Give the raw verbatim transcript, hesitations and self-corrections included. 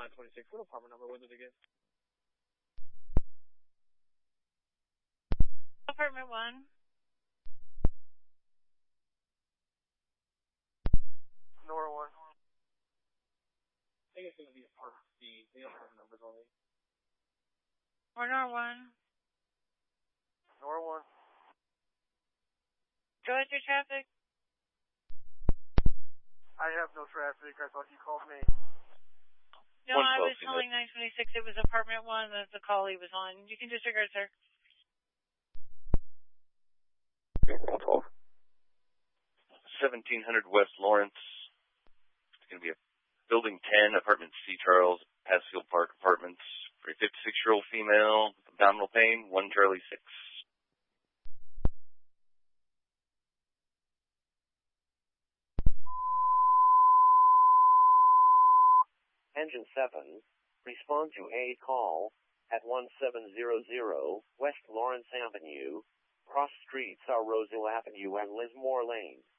nine twenty-six. What apartment number was it again? Apartment one. Nora one. I think it's going to be apartment C. They don't have numbers on it. Or Nora one. Nora one. Go ahead, your traffic. I have no traffic. I thought you called me. No, I was calling nine twenty-six. It was apartment one. That's the call he was on. You can disregard, sir. seventeen hundred West Lawrence. It's going to be a building ten, apartment C, Charles, Passfield Park Apartments, for a fifty-six-year-old female with abdominal pain, one Charlie six. Engine seven, respond to a call at one seven zero zero West Lawrence Avenue, cross streets are Roseville Avenue and Lismore Lane.